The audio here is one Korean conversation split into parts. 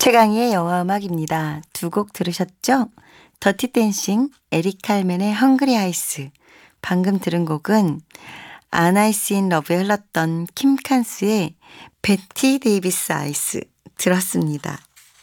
최강희의 영화 음악입니다. 두 곡 들으셨죠? 더티 댄싱, 에릭 칼맨의 헝그리 아이스. 방금 들은 곡은 아나이스 인 러브에 흘렀던 킴 칸스의 베티 데이비스 아이스 들었습니다.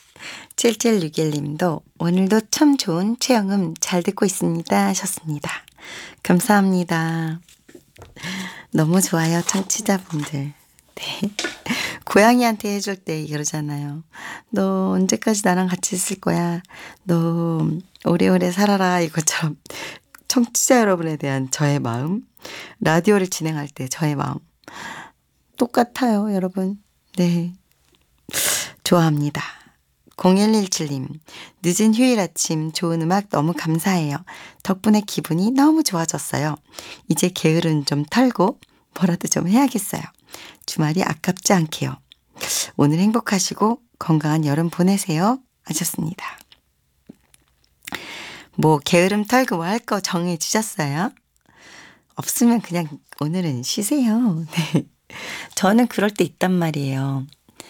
7761님도 오늘도 참 좋은 최영음 잘 듣고 있습니다 하셨습니다. 감사합니다. 너무 좋아요, 청취자분들. 네. 고양이한테 해줄 때 그러잖아요. 너 언제까지 나랑 같이 있을 거야? 너 오래오래 살아라. 이것처럼 청취자 여러분에 대한 저의 마음, 라디오를 진행할 때 저의 마음 똑같아요, 여러분. 네, 좋아합니다. 0117님, 늦은 휴일 아침 좋은 음악 너무 감사해요. 덕분에 기분이 너무 좋아졌어요. 이제 게으른 좀 털고 뭐라도 좀 해야겠어요. 주말이 아깝지 않게요. 오늘 행복하시고 건강한 여름 보내세요 하셨습니다. 뭐 게으름 털고 뭐 할 거 정해주셨어요? 없으면 그냥 오늘은 쉬세요. 네. 저는 그럴 때 있단 말이에요.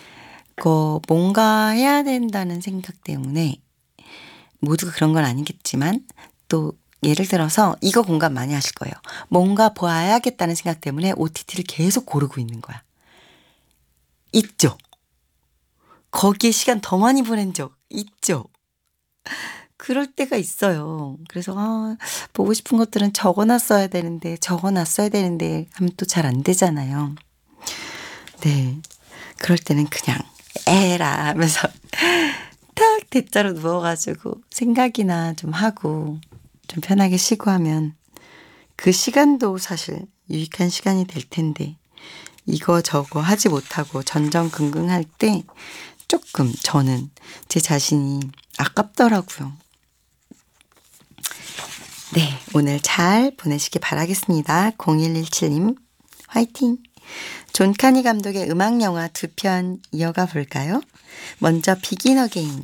뭔가 해야 된다는 생각 때문에 모두가 그런 건 아니겠지만 또 예를 들어서 이거 공감 많이 하실 거예요. 뭔가 봐야겠다는 생각 때문에 OTT를 계속 고르고 있는 거야. 있죠? 거기에 시간 더 많이 보낸 적 있죠? 그럴 때가 있어요. 그래서 보고 싶은 것들은 적어놨어야 되는데 하면 또 잘 안 되잖아요. 네, 그럴 때는 그냥 에라 하면서 탁 대자로 누워가지고 생각이나 좀 하고 좀 편하게 쉬고 하면 그 시간도 사실 유익한 시간이 될 텐데 이거 저거 하지 못하고 전전긍긍할 때 조금 저는 제 자신이 아깝더라고요. 네, 오늘 잘 보내시기 바라겠습니다. 0117님 화이팅! 존 카니 감독의 음악영화 2편 이어가 볼까요? 먼저 비긴 어게인